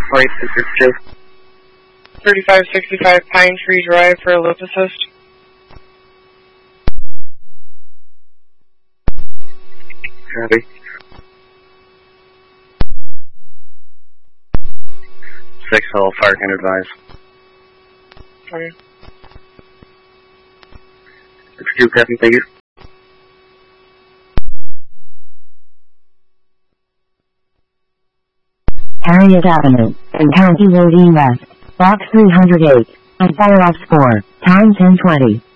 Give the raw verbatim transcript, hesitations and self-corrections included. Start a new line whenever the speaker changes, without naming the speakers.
Right, six two.
thirty-five sixty-five Pine Tree Drive for a lip assist.
Copy. Six all fire can advise.
Okay.
Six two, Captain, thank you.
Harriet Avenue, and County Road E West, Box three hundred eight, and fire off score, time ten twenty.